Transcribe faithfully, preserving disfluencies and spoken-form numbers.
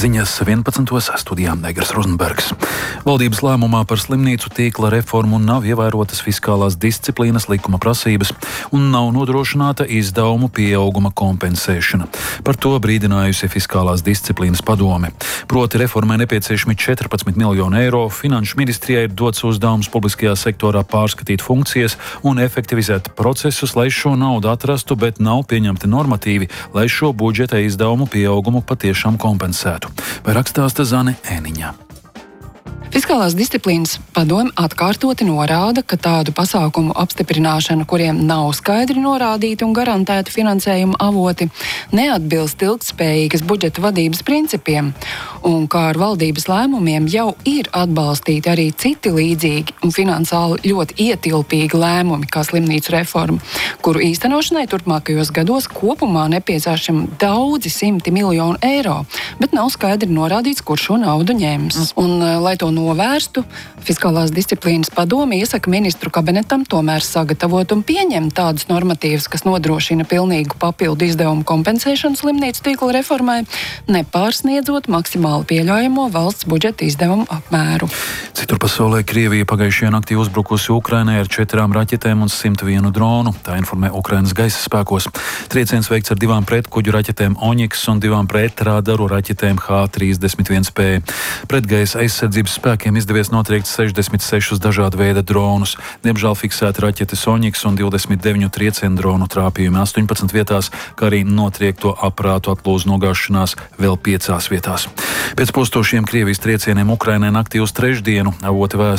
Ziņas vienpadsmitos studijā Negras Rozenbergs. Valdības lēmumā par slimnīcu tīkla reformu nav ievērotas fiskālās disciplīnas likuma prasības un nav nodrošināta izdevumu pieauguma kompensēšana. Par to brīdinājusi Fiskālās disciplīnas padome. Proti reformai nepieciešami četrpadsmit miljoni eiro, Finanšu ministrijai ir dots uzdevums publiskajā sektorā pārskatīt funkcijas un efektivizēt procesus, lai šo naudu atrastu, bet nav pieņemti normatīvi, lai šo budžeta izdevumu pieaugumu patiešām kompensētu. Vai rakstāsta Zane Ēniņa. Fiskālās disciplīnas padome atkārtoti norāda, ka tādu pasākumu apstiprināšana, kuriem nav skaidri norādīti un garantēti finansējuma avoti, neatbilst ilgtspējīgas budžeta vadības principiem, un kā ar valdības lēmumiem jau ir atbalstīti arī citi līdzīgi un finansiāli ļoti ietilpīgi lēmumi, kā slimnīcu reforma, kuru īstenošanai turpmākajos gados kopumā nepieciešami daudzi simti miljonu eiro, bet nav skaidri norādīts, kur šo naudu ņems. Un, lai to novērstu, Fiskālās disciplīnas padome iesaka ministru kabinetam tomēr sagatavot un pieņemt tādus normatīvus, kas nodrošina pilnīgu papildu izdevumu kompensēšanu slimnīcu tīkla reformai, nepārsniedzot maksimāli pieļaujamo valsts budžeta izdevumu apmēru. Citur pasaulē Krievija pagājušajā naktī uzbrukusi Ukrainai ar četrām raķetēm un simt vienu dronu. Tā informē Ukrainas gaisa spēkos. Trieciens veikts ar divām pretkuģu raķetēm Oņiks un divām pretrādaru raķetēm H trīsdesmit viens P. Pretgaisa aizsardzības spēkiem izdevies notriekt sešdesmit sešus dažāda veida dronus. Diemžēl fiksēti raķetes Oņiks un divdesmit deviņu triecienu dronu trāpījumi astoņpadsmit vietās, kā arī notriekto aparātu atlūzu nogāšanās vēl piecās vietās. Pēc postošiem Krievijas triecieniem Ukrainai naktī uz trešdienu avoti vēsta